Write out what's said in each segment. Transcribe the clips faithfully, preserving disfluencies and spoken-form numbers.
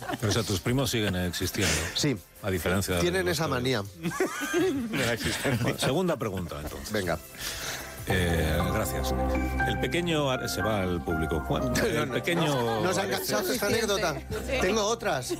Pero, o sea, tus primos siguen existiendo. Sí. A diferencia de... Tienen esa manía. De la existencia. Bueno, segunda pregunta, entonces. Venga. Eh, gracias. El pequeño... Se va al público. Bueno, el pequeño... ¿Nos han cansado esta anécdota? Sí. Tengo otras.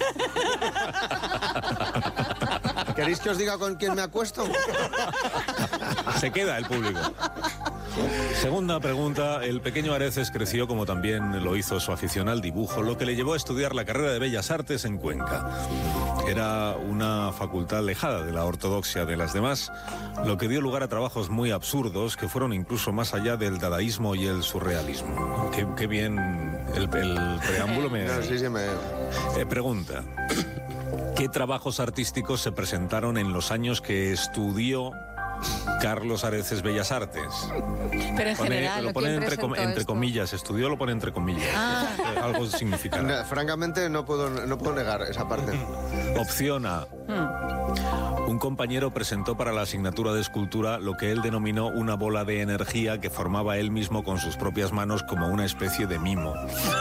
¿Queréis que os diga con quién me acuesto? Se queda el público. Segunda pregunta. El pequeño Areces creció, como también lo hizo su afición al dibujo, lo que le llevó a estudiar la carrera de Bellas Artes en Cuenca. Era una facultad alejada de la ortodoxia de las demás, lo que dio lugar a trabajos muy absurdos que fueron incluso más allá del dadaísmo y el surrealismo. Qué, qué bien el, el preámbulo me... No, sí, sí, me... Eh, pregunta. ¿Qué trabajos artísticos se presentaron en los años que estudió Carlos Areces Bellas Artes? Pero en Pone- general, lo pone ¿quién entre, com- presentó entre esto? comillas, estudió lo pone entre comillas. Ah. Eh, Algo significará. No, francamente no puedo, no puedo negar esa parte. Opción A. Un compañero presentó para la asignatura de escultura lo que él denominó una bola de energía que formaba él mismo con sus propias manos como una especie de mimo.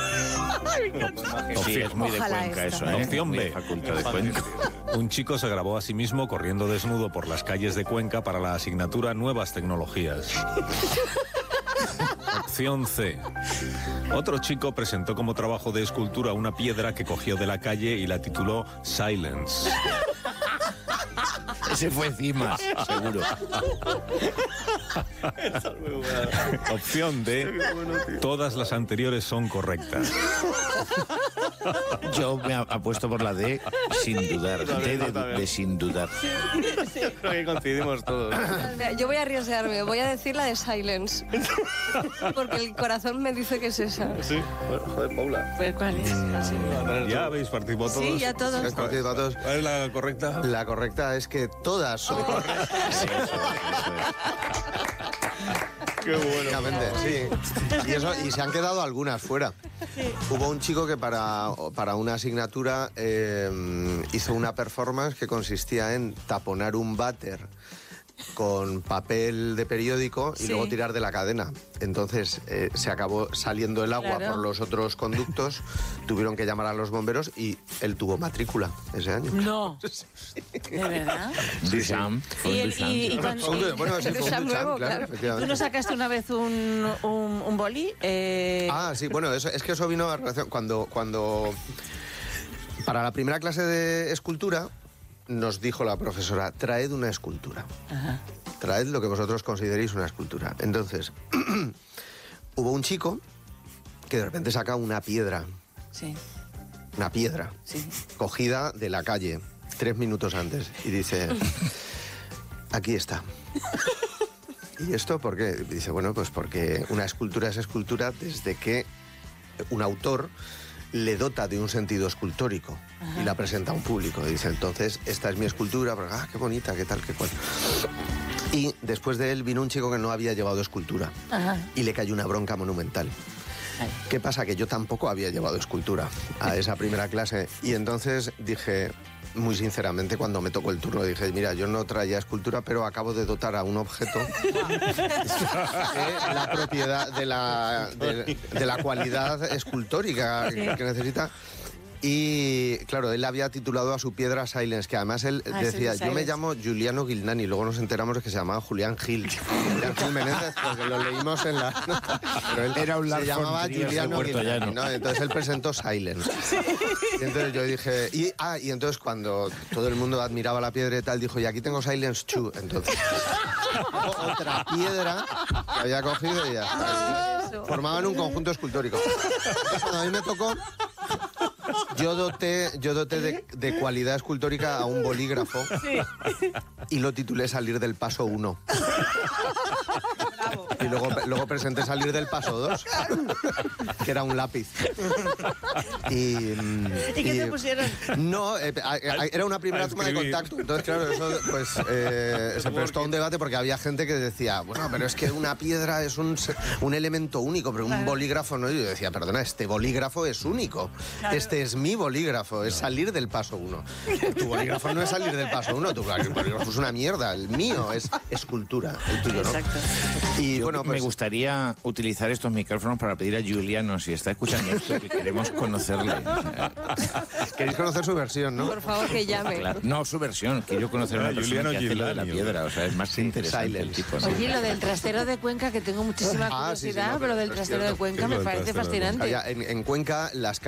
Sí, es muy de Ojalá Cuenca esta. eso, ¿eh? Opción Muy B. de Facultad de Cuenca. Un chico se grabó a sí mismo corriendo desnudo por las calles de Cuenca para la asignatura Nuevas Tecnologías. Opción C. Otro chico presentó como trabajo de escultura una piedra que cogió de la calle y la tituló Silence. Ese fue Cimas, seguro. Opción D. Todas las anteriores son correctas. Yo me ap- apuesto por la D sin dudar. D de, de sin dudar. Creo que coincidimos todos. Yo voy a arriesgarme, voy a decir la de Silence. Porque el corazón me dice que es esa. Sí, joder, Paula. Pues, ¿cuál es? ¿Ya habéis participado todos? Sí, ya todos. ¿Has participado todos? ¿Cuál es la correcta? La correcta es que todas son correctas. Qué bueno. Básicamente, sí. Y, eso, y se han quedado algunas fuera. Hubo un chico que para, para una asignatura eh, hizo una performance que consistía en taponar un váter con papel de periódico y Sí. luego tirar de la cadena. Entonces eh, se acabó saliendo el agua Claro. por los otros conductos, tuvieron que llamar a los bomberos y él tuvo matrícula ese año. No. ¿De verdad? Duchamp. Y, el- Duchamp. y- y cuando- Fue un- y- bueno, sí, fue un Duchamp Duchamp, nuevo, claro, claro. ¿Tú efectivamente. no sacaste una vez un, un, un boli? Eh, Ah, sí, bueno, eso, es que eso vino a relación cuando, cuando para la primera clase de escultura nos dijo la profesora, traed una escultura, Ajá. traed lo que vosotros consideréis una escultura. Entonces, hubo un chico que de repente saca una piedra, Sí, una piedra, sí. cogida de la calle, tres minutos antes, y dice, aquí está. ¿Y esto por qué? Dice, bueno, pues porque una escultura es escultura desde que un autor le dota de un sentido escultórico y la presenta a un público. Dice, entonces, esta es mi escultura, pero, ah, qué bonita, qué tal, qué cual. Y después de él vino un chico que no había llevado escultura Ajá. y le cayó una bronca monumental. Ay. ¿Qué pasa? Que yo tampoco había llevado escultura a esa primera clase. Y entonces dije, muy sinceramente, cuando me tocó el turno, dije, mira, yo no traía escultura, pero acabo de dotar a un objeto de la propiedad, de la, de, de la cualidad escultórica que necesita. Y claro, él había titulado a su piedra Silence, que además él Ah, decía, sí, yo me Silence. llamo Giuliano Gilnani, y luego nos enteramos de que se llamaba Julián Gil. Julián Gil Menéndez, porque lo leímos en la nota. Pero él Era un se Lars llamaba von Trier de Giuliano Puerto Gilnani, Llano. ¿no? Entonces él presentó Silence. Y entonces yo dije, y, ah, y entonces cuando todo el mundo admiraba la piedra y tal, dijo, y aquí tengo Silence two. Entonces, otra piedra que había cogido y ya está. Formaban un conjunto escultórico. Entonces, cuando a mí me tocó, yo doté, yo doté de, de cualidad escultórica a un bolígrafo y lo titulé Salir del Paso uno. Y luego, luego presenté Salir del Paso dos, que era un lápiz. Y, mm, ¿Y qué y- te pusieron? No, eh, a- a- era una primera A toma de escribir. contacto. Entonces, claro, eso pues, eh, se prestó a un debate porque había gente que decía, bueno, pero es que una piedra es un, se- un elemento único, pero un bolígrafo no. Y yo decía, perdona, este bolígrafo es único. Este es mi bolígrafo, es salir del paso uno. Tu bolígrafo no es salir del paso uno, tu bolígrafo es una mierda. El mío es escultura, el tuyo, ¿no? Exacto. Y Yo bueno, me pues, gustaría utilizar estos micrófonos para pedir a Giuliano, si está escuchando esto, que queremos conocerle. Queréis conocer su versión, ¿no? Por favor, que llame. Claro. No su versión, quiero conocer a Ah, una persona Juliano que hace lo de la Giuliani. piedra. O sea, es más interesante el Silence. tipo. ¿no? Oye, lo del trastero de Cuenca, que tengo muchísima Ah, sí, sí, curiosidad, no, pero pero del es trastero de cierto. Cuenca Sí, lo me del parece trastero de Cuenca. fascinante. Había- en, en Cuenca las